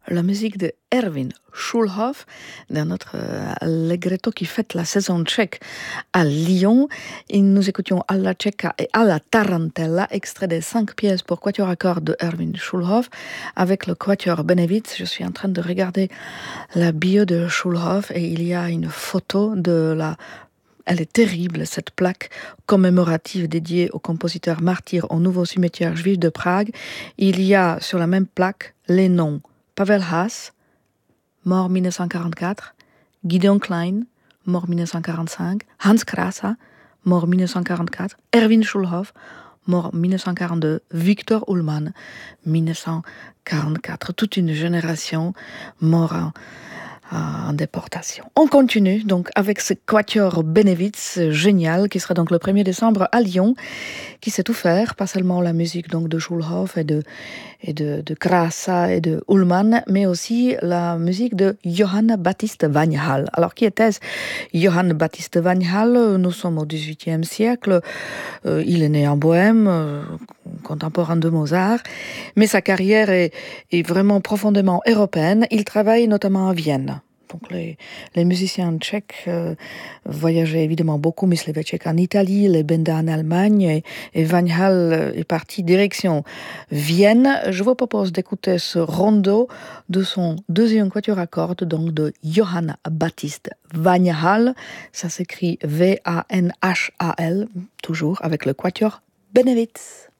la musique de Erwin Schulhoff, d'un autre allegretto qui fête la saison tchèque à Lyon. Et nous écoutions Alla Cieca et Alla Tarantella, extrait des 5 pièces pour quatuor à cordes de Erwin Schulhoff, avec le quatuor Benevitz. Je suis en train de regarder la bio de Schulhoff et il y a une photo de la... Elle est terrible, cette plaque commémorative dédiée au compositeur martyr au nouveau cimetière juif de Prague. Il y a sur la même plaque les noms Pavel Haas, mort 1944, Gideon Klein, mort 1945, Hans Krasa, mort 1944, Erwin Schulhoff, mort 1942, Victor Ullmann, 1944. Toute une génération mort en déportation. On continue donc avec ce quatuor Benevitz génial qui sera donc le 1er décembre à Lyon, qui sait tout faire, pas seulement la musique donc de Schulhoff et de Krasa et de Ullmann, mais aussi la musique de Johann Baptist Weinhall. Alors qui était-ce Johann Baptist Weinhall? Nous sommes au XVIIIe siècle, il est né en Bohême, contemporain de Mozart, mais sa carrière est vraiment profondément européenne. Il travaille notamment à Vienne. Donc les musiciens tchèques voyageaient évidemment beaucoup, Mysliveček en Italie, les Benda en Allemagne, et Weinhall est parti direction Vienne. Je vous propose d'écouter ce rondo de son deuxième quatuor à cordes, donc de Johann Baptist Weinhall. Ça s'écrit Vanhal, toujours avec le quatuor Benevitz.